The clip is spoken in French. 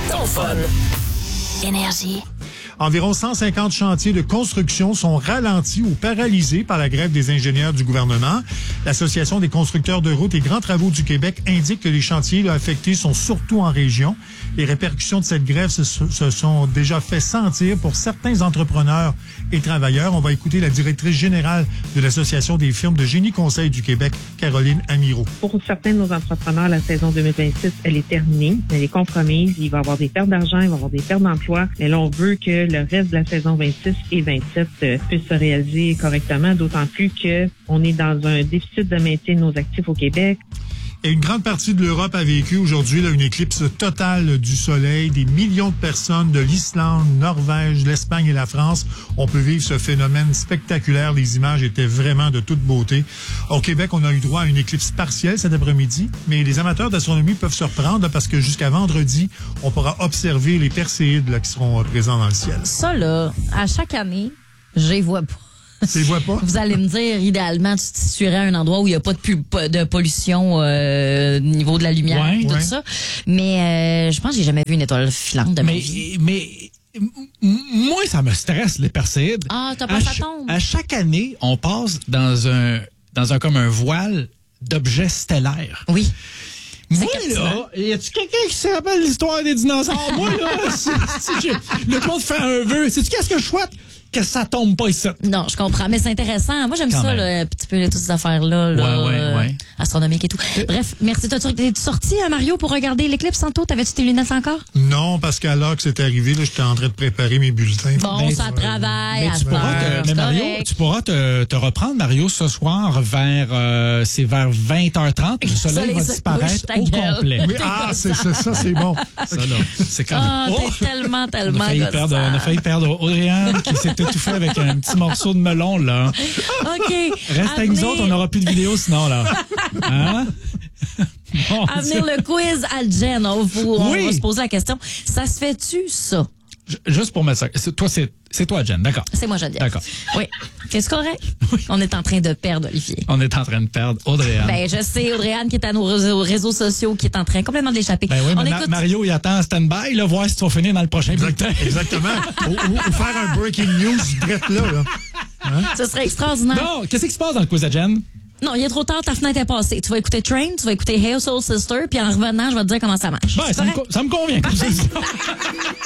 ton fun. Énergie. Environ 150 chantiers de construction sont ralentis ou paralysés par la grève des ingénieurs du gouvernement. L'Association des constructeurs de routes et grands travaux du Québec indique que les chantiers affectés sont surtout en région. Les répercussions de cette grève se sont déjà fait sentir pour certains entrepreneurs et travailleurs. On va écouter la directrice générale de l'Association des firmes de génie conseil du Québec, Caroline Amirault. Pour certains de nos entrepreneurs, la saison 2026, elle est terminée. Elle est compromise. Il va y avoir des pertes d'argent, il va y avoir des pertes d'emploi. Mais là, on veut que le reste de la saison 26 et 27 puisse se réaliser correctement, d'autant plus qu'on est dans un déficit de maintien de nos actifs au Québec. Et une grande partie de l'Europe a vécu aujourd'hui une éclipse totale du soleil. Des millions de personnes de l'Islande, Norvège, l'Espagne et la France, on peut vivre ce phénomène spectaculaire. Les images étaient vraiment de toute beauté. Au Québec, on a eu droit à une éclipse partielle cet après-midi, mais les amateurs d'astronomie peuvent se reprendre là, parce que jusqu'à vendredi, on pourra observer les Perséides là, qui seront présents dans le ciel. Ça, là, à chaque année, je les vois pas. Tu les vois pas? Vous allez me dire, idéalement, tu te situerais à un endroit où il n'y a pas de pollution au niveau de la lumière et tout ça. Mais je pense que j'ai jamais vu une étoile filante de ma vie. Mais moi, ça me stresse, les Perséides. Ah, t'as pas ça tombe. À chaque année, on passe dans un comme un voile d'objets stellaires. Oui. Moi, là, y a-tu quelqu'un qui se rappelle l'histoire des dinosaures? Moi, là, le monde fait un vœu. Sais-tu qu'est-ce que je souhaite? Que ça tombe pas ici. Non, je comprends, mais c'est intéressant. Moi, j'aime ça, là, un petit peu toutes ces affaires-là, ouais. astronomiques et tout. Bref, merci. T'es-tu sorti, Mario, pour regarder l'éclipse tantôt? T'avais-tu tes lunettes encore? Non, parce qu'à l'heure que c'est arrivé, là, j'étais en train de préparer mes bulletins. Bon, ça travaille à cette heure. Mais Mario, tu pourras te reprendre, Mario, ce soir vers 20h30. Le soleil va disparaître au complet. Oui, c'est ça, c'est bon. Ça, là, c'est quand même... T'es tellement On a failli perdre Audrey-Anne qui s'est étouffée avec un petit morceau de melon, là. OK. Reste avec nous autres, on n'aura plus de vidéo sinon, là. Hein? Bon, à venir le quiz à Jen, on va se poser la question. Ça se fait-tu, ça? Juste pour mettre ça. C'est toi, Jen, d'accord. C'est moi, Geneviève. D'accord. Oui. C'est correct? Oui. On est en train de perdre, Olivier. On est en train de perdre Audrey-Anne. Ben, je sais, Audrey-Anne qui est à nos réseaux sociaux, qui est en train complètement de l'échapper. Ben oui, mais Mario, il attend en stand-by, là, voir si tu vas finir dans le prochain bulletin. Exactement. ou faire un breaking news direct là. Hein? Ce serait extraordinaire. Non, qu'est-ce qui se passe dans le quiz à Jen? Non, il est trop tard, ta fenêtre est passée. Tu vas écouter Train, tu vas écouter Hey Soul Sister, puis en revenant, je vais te dire comment ça marche. Ben, ça me convient.